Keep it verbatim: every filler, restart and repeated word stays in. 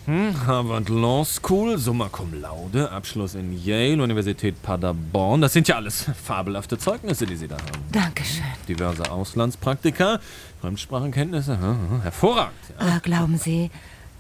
Mhm. Harvard Law School, Summa Cum Laude, Abschluss in Yale, Universität Paderborn. Das sind ja alles fabelhafte Zeugnisse, die Sie da haben. Dankeschön. Diverse Auslandspraktika, Fremdsprachenkenntnisse, hervorragend. Ja. Äh, glauben Sie,